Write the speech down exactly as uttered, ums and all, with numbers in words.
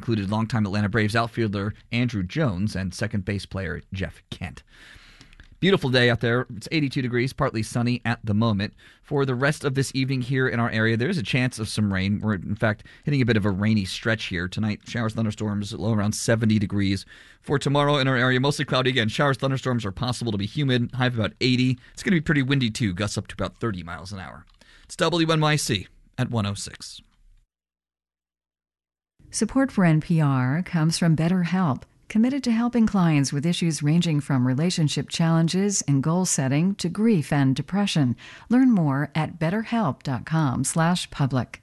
included longtime Atlanta Braves outfielder Andruw Jones and second base player Jeff Kent. Beautiful day out there. It's eighty-two degrees, partly sunny at the moment. For the rest of this evening here in our area, there's a chance of some rain. We're, in fact, hitting a bit of a rainy stretch here. Tonight, showers, thunderstorms, low around seventy degrees. For tomorrow in our area, mostly cloudy again. Showers, thunderstorms are possible to be humid, high of about eighty. It's going to be pretty windy, too, gusts up to about thirty miles an hour. It's W N Y C at one oh six. Support for N P R comes from BetterHelp, committed to helping clients with issues ranging from relationship challenges and goal setting to grief and depression. Learn more at betterhelp.com slash public.